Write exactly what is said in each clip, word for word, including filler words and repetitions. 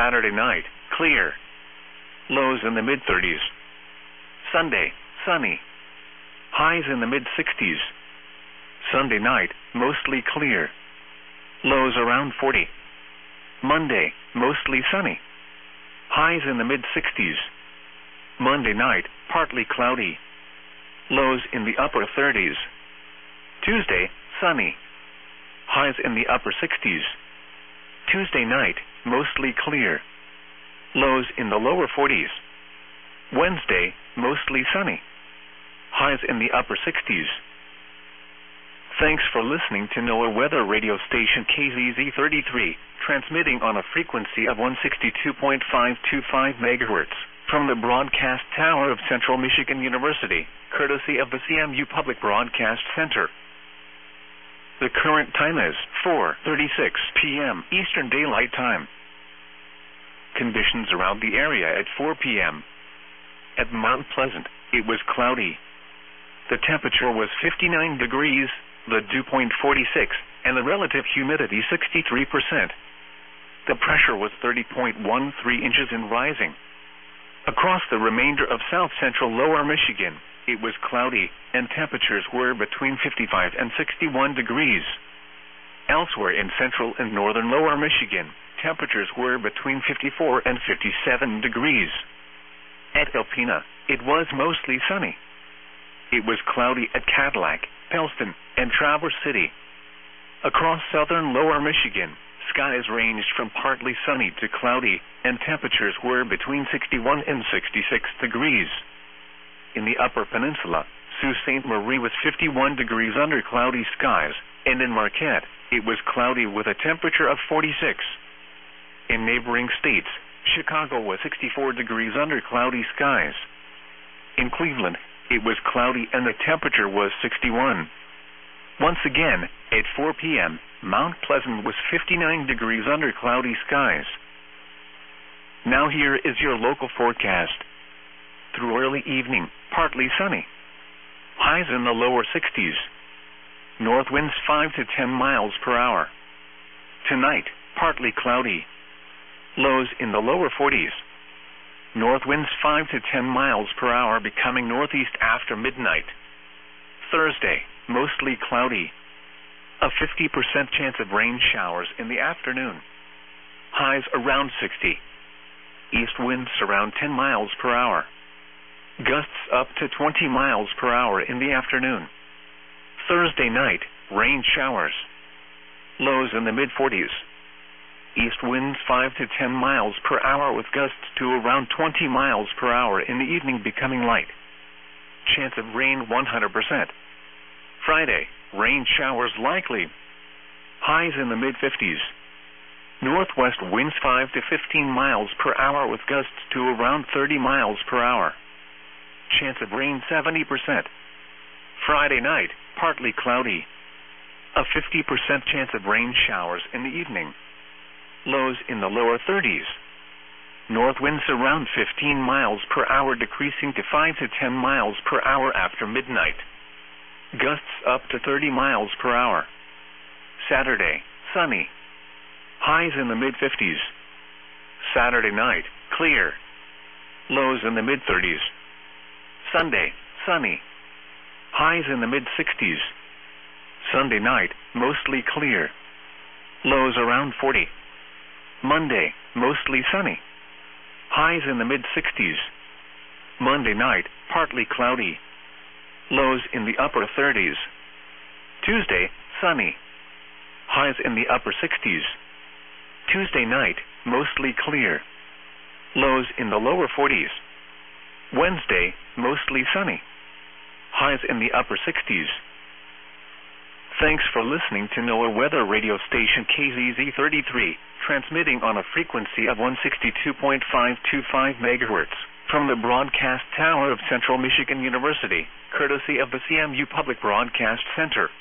Saturday night, clear. Lows in the mid-thirties. Sunday, sunny. Highs in the mid-sixties. Sunday night, mostly clear. Lows around forty. Monday, mostly sunny. Highs in the mid-sixties. Monday night, partly cloudy. Lows in the upper thirties. Tuesday, sunny. Highs in the upper sixties. Tuesday night, mostly clear. Lows in the lower forties. Wednesday, mostly sunny. Highs in the upper sixties. Thanks for listening to NOAA Weather Radio Station K Z Z thirty-three, transmitting on a frequency of one sixty-two point five two five megahertz from the broadcast tower of Central Michigan University, courtesy of the C M U Public Broadcast Center. The current time is four thirty-six p m Eastern Daylight Time. Conditions around the area at four p m At Mount Pleasant, it was cloudy. The temperature was fifty-nine degrees, the dew point forty-six, and the relative humidity sixty-three percent. The pressure was thirty point one three inches and rising. Across the remainder of south-central lower Michigan, it was cloudy, and temperatures were between fifty-five and sixty-one degrees. Elsewhere in central and northern lower Michigan, temperatures were between fifty-four and fifty-seven degrees. At Alpena, it was mostly sunny. It was cloudy at Cadillac, Pellston, and Traverse City. Across southern lower Michigan, skies ranged from partly sunny to cloudy, and temperatures were between sixty-one and sixty-six degrees. In the Upper Peninsula, Sault Ste. Marie was fifty-one degrees under cloudy skies, and in Marquette, it was cloudy with a temperature of forty-six. In neighboring states, Chicago was sixty-four degrees under cloudy skies. In Cleveland, it was cloudy and the temperature was sixty-one. Once again, at four p m, Mount Pleasant was fifty-nine degrees under cloudy skies. Now here is your local forecast. Through early evening, partly sunny. Highs in the lower sixties. North winds five to ten miles per hour. Tonight, partly cloudy. Lows in the lower forties. North winds five to ten miles per hour, becoming northeast after midnight. Thursday, mostly cloudy. A fifty percent chance of rain showers in the afternoon. Highs around sixty. East winds around ten miles per hour. Gusts up to twenty miles per hour in the afternoon. Thursday night, rain showers. Lows in the mid-forties. East winds five to ten miles per hour with gusts to around twenty miles per hour in the evening, becoming light. Chance of rain one hundred percent. Friday, rain showers likely. Highs in the mid-fifties. Northwest winds five to fifteen miles per hour with gusts to around thirty miles per hour. Chance of rain seventy percent. Friday night, partly cloudy. A fifty percent chance of rain showers in the evening. Lows in the lower thirties. North winds around fifteen miles per hour, decreasing to five to ten miles per hour after midnight. Gusts up to thirty miles per hour. Saturday, sunny. Highs in the mid-fifties. Saturday night, clear. Lows in the mid-thirties. Sunday, sunny. Highs in the mid-sixties. Sunday night, mostly clear. Lows around forty. Monday, mostly sunny. Highs in the mid-sixties. Monday night, partly cloudy. Lows in the upper thirties. Tuesday, sunny. Highs in the upper sixties. Tuesday night, mostly clear. Lows in the lower forties. Wednesday, mostly sunny. Highs in the upper sixties. Thanks for listening to NOAA Weather Radio Station K Z Z thirty-three, transmitting on a frequency of one sixty-two point five two five megahertz from the broadcast tower of Central Michigan University, courtesy of the C M U Public Broadcast Center.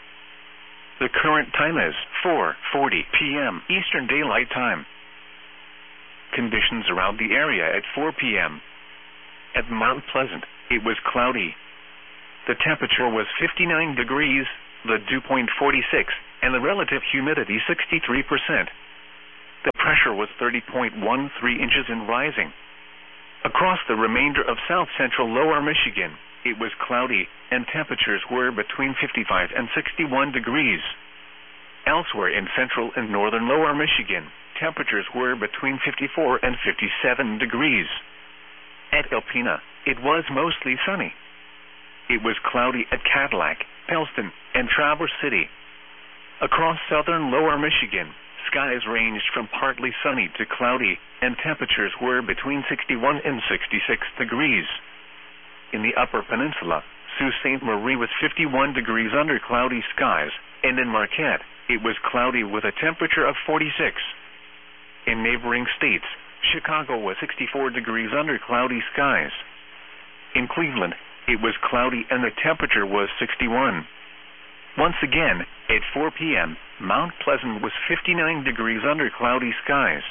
The current time is four forty p m Eastern Daylight Time. Conditions around the area at four p m At Mount Pleasant, it was cloudy. The temperature was fifty-nine degrees, the dew point forty-six, and the relative humidity sixty-three percent. The pressure was thirty point one three inches and rising. Across the remainder of south-central lower Michigan, it was cloudy, and temperatures were between fifty-five and sixty-one degrees. Elsewhere in central and northern lower Michigan, temperatures were between fifty-four and fifty-seven degrees. At Alpena, it was mostly sunny. It was cloudy at Cadillac, Pellston, and Traverse City. Across southern lower Michigan, skies ranged from partly sunny to cloudy, and temperatures were between sixty-one and sixty-six degrees. In the upper peninsula, Sault Ste. Marie was fifty-one degrees under cloudy skies, and in Marquette, it was cloudy with a temperature of forty-six. In neighboring states, Chicago was sixty-four degrees under cloudy skies. In Cleveland, it was cloudy and the temperature was sixty-one. Once again, at four p.m., Mount Pleasant was fifty-nine degrees under cloudy skies.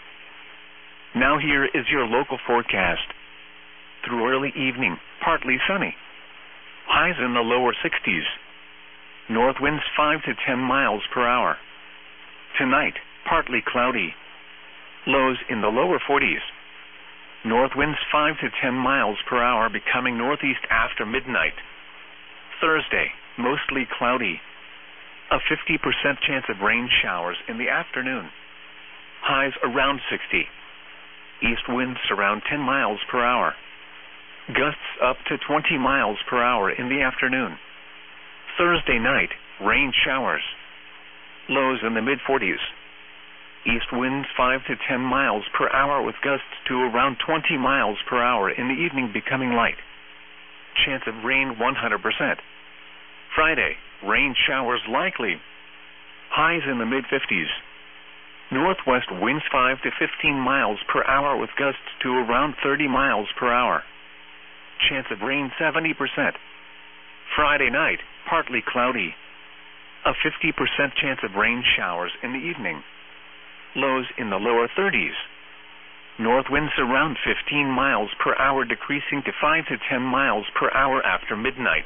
Now here is your local forecast. Through early evening, partly sunny. Highs in the lower sixties. North winds five to ten miles per hour. Tonight, partly cloudy. Lows in the lower forties. North winds five to ten miles per hour, becoming northeast after midnight. Thursday, mostly cloudy. A fifty percent chance of rain showers in the afternoon. Highs around sixty. East winds around ten miles per hour. Gusts up to twenty miles per hour in the afternoon. Thursday night, rain showers. Lows in the mid forties. East winds five to ten miles per hour with gusts to around twenty miles per hour in the evening, becoming light. Chance of rain one hundred percent. Friday, rain showers likely. Highs in the mid fifties. Northwest winds five to fifteen miles per hour with gusts to around thirty miles per hour. Chance of rain seventy percent. Friday night, partly cloudy. A fifty percent chance of rain showers in the evening. Lows in the lower thirties. North winds around fifteen miles per hour, decreasing to five to ten miles per hour after midnight.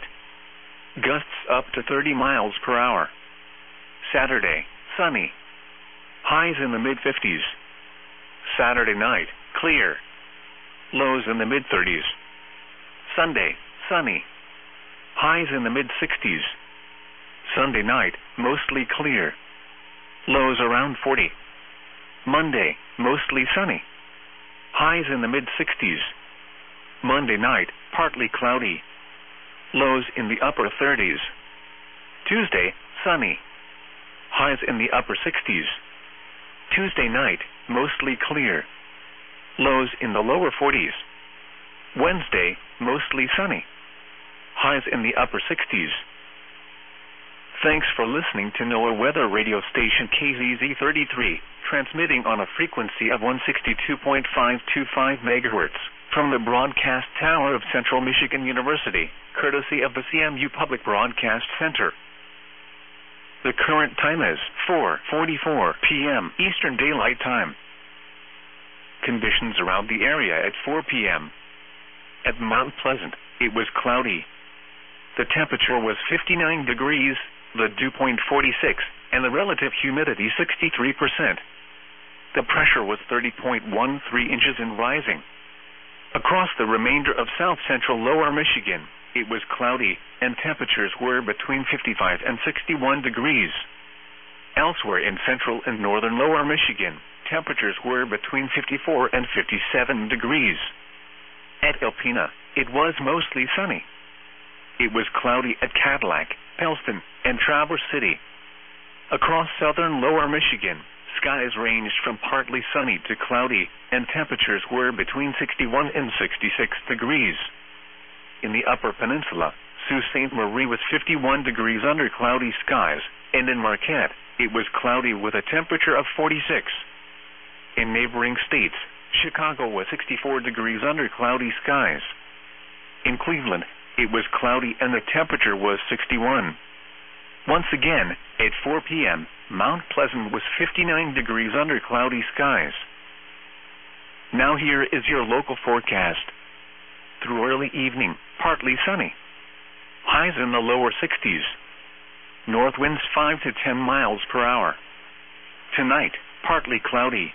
Gusts up to thirty miles per hour. Saturday, sunny. Highs in the mid fifties. Saturday night, clear. Lows in the mid thirties. Sunday, sunny. Highs in the mid sixties. Sunday night, mostly clear. Lows around forty. Monday, mostly sunny. Highs in the mid sixties. Monday night, partly cloudy. Lows in the upper thirties. Tuesday, sunny. Highs in the upper sixties. Tuesday night, mostly clear. Lows in the lower forties. Wednesday, mostly sunny. Highs in the upper sixties. Thanks for listening to NOAA Weather Radio Station K Z Z thirty-three, transmitting on a frequency of one sixty-two point five two five megahertz from the broadcast tower of Central Michigan University, courtesy of the C M U Public Broadcast Center. The current time is four forty-four p.m. Eastern Daylight Time. Conditions around the area at four p.m. At Mount Pleasant, it was cloudy. The temperature was fifty-nine degrees, the dew point forty-six, and the relative humidity sixty-three percent. The pressure was thirty point one three inches and rising. Across the remainder of south-central lower Michigan, it was cloudy, and temperatures were between fifty-five and sixty-one degrees. Elsewhere in central and northern lower Michigan, temperatures were between fifty-four and fifty-seven degrees. At Alpena, it was mostly sunny. It was cloudy at Cadillac, Pellston, and Traverse City. Across southern lower Michigan, skies ranged from partly sunny to cloudy, and temperatures were between sixty-one and sixty-six degrees. In the upper peninsula, Sault Ste. Marie was fifty-one degrees under cloudy skies, and in Marquette, it was cloudy with a temperature of forty-six. In neighboring states, Chicago was sixty-four degrees under cloudy skies. In Cleveland, it was cloudy and the temperature was sixty-one. Once again, at four p.m., Mount Pleasant was fifty-nine degrees under cloudy skies. Now here is your local forecast. Through early evening, partly sunny. Highs in the lower sixties. North winds five to ten miles per hour. Tonight, partly cloudy.